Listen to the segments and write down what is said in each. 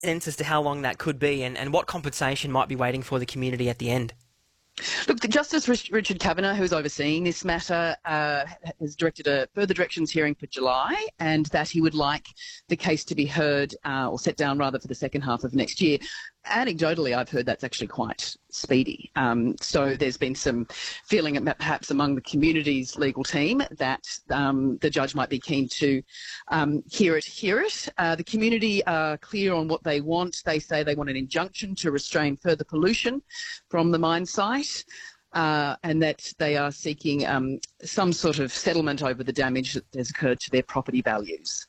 sense as to how long that could be and what compensation might be waiting for the community at the end? Look, Justice Richard Kavanagh, who's overseeing this matter, has directed a further directions hearing for July, and that he would like the case to be heard, or set down rather, for the second half of next year. Anecdotally, I've heard that's actually quite speedy. So there's been some feeling perhaps among the community's legal team that the judge might be keen to hear it. The community are clear on what they want. They say they want an injunction to restrain further pollution from the mine site. And that they are seeking some sort of settlement over the damage that has occurred to their property values.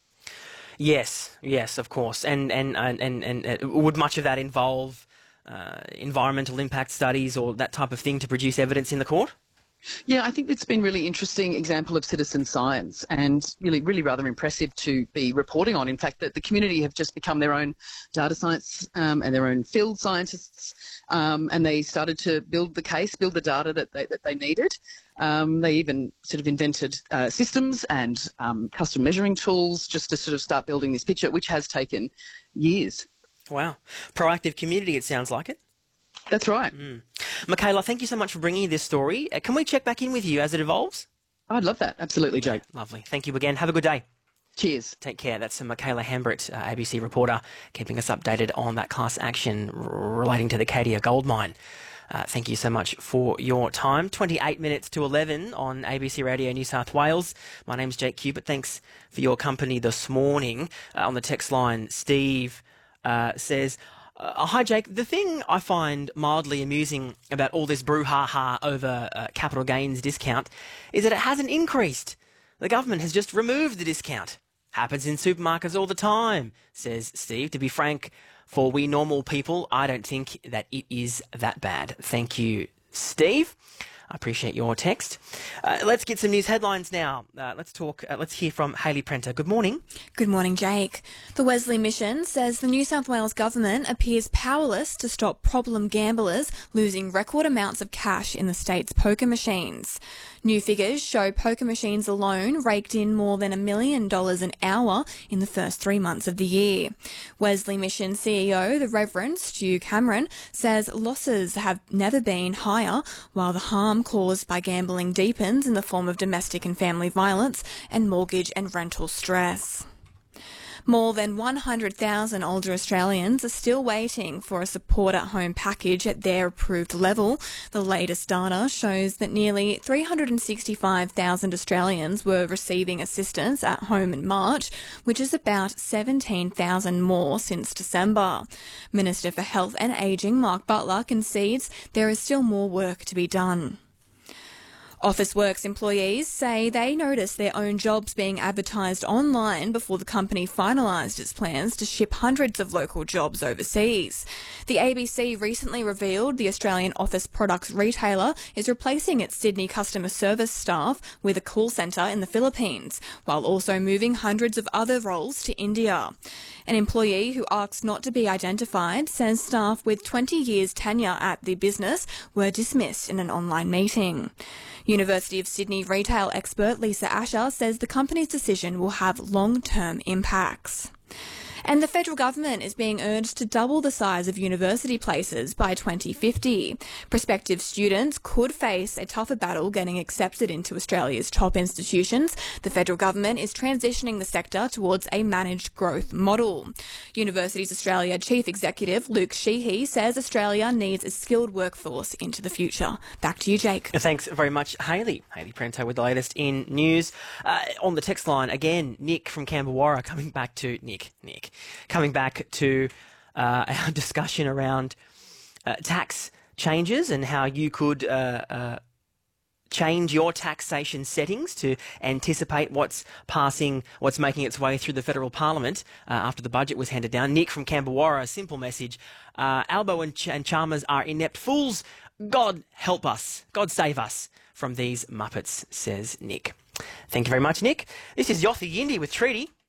Yes, of course. And would much of that involve environmental impact studies or that type of thing to produce evidence in the court? Yeah, I think it's been a really interesting example of citizen science, and really rather impressive to be reporting on. In fact, that the community have just become their own data science and their own field scientists, and they started to build the case, build the data that they needed. They even sort of invented systems and custom measuring tools just to sort of start building this picture, which has taken years. Wow. Proactive community, it sounds like it. That's right. Michaela, thank you so much for bringing this story. Can we check back in with you as it evolves? I'd love that. Absolutely, Jake. Lovely. Thank you again. Have a good day. Cheers. Take care. That's Michaela Hambret, ABC reporter, keeping us updated on that class action relating to the Cadia gold mine. Thank you so much for your time. 28 minutes to 11 on ABC Radio New South Wales. My name's Jake Cubit. Thanks for your company this morning. On the text line, Steve says, hi, Jake. The thing I find mildly amusing about all this brouhaha over capital gains discount is that it hasn't increased. The government has just removed the discount. Happens in supermarkets all the time, says Steve. To be frank, for we normal people, I don't think that it is that bad. Thank you, Steve. I appreciate your text. Let's get some news headlines now. Let's hear from Hayley Prenter. Good morning. Good morning, Jake. The Wesley Mission says the New South Wales government appears powerless to stop problem gamblers losing record amounts of cash in the state's poker machines. New figures show poker machines alone raked in more than $1 million an hour in the first 3 months of the year. Wesley Mission CEO, the Reverend Stu Cameron, says losses have never been higher, while the harm caused by gambling deepens in the form of domestic and family violence and mortgage and rental stress. More than 100,000 older Australians are still waiting for a support at home package at their approved level. The latest data shows that nearly 365,000 Australians were receiving assistance at home in March, which is about 17,000 more since December. Minister for Health and Ageing, Mark Butler, concedes there is still more work to be done. Officeworks employees say they noticed their own jobs being advertised online before the company finalised its plans to ship hundreds of local jobs overseas. The ABC recently revealed the Australian office products retailer is replacing its Sydney customer service staff with a call centre in the Philippines, while also moving hundreds of other roles to India. An employee who asked not to be identified says staff with 20 years tenure at the business were dismissed in an online meeting. University of Sydney retail expert Lisa Asher says the company's decision will have long-term impacts. And the federal government is being urged to double the size of university places by 2050. Prospective students could face a tougher battle getting accepted into Australia's top institutions. The federal government is transitioning the sector towards a managed growth model. Universities Australia Chief Executive Luke Sheehy says Australia needs a skilled workforce into the future. Back to you, Jake. Thanks very much, Hayley. Hayley Prenter with the latest in news. On the text line, again, Nick from Camberwarra coming back to our discussion around tax changes and how you could change your taxation settings to anticipate what's making its way through the federal parliament after the budget was handed down. Nick from Camberwarra, simple message. Albo and Chalmers are inept fools. God help us. God save us from these Muppets, says Nick. Thank you very much, Nick. This is Yothi Yindi with Treaty.